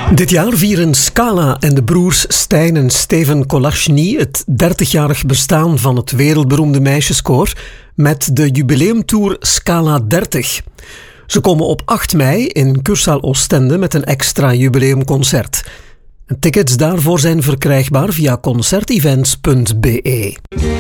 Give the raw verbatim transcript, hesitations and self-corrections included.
Dit jaar vieren Scala en de broers Stijn en Steven Kolachny het dertigjarig bestaan van het wereldberoemde meisjeskoor met de jubileumtour Scala dertig. Ze komen op acht mei in Kursaal Oostende met een extra jubileumconcert. Tickets daarvoor zijn verkrijgbaar via concertevents punt be.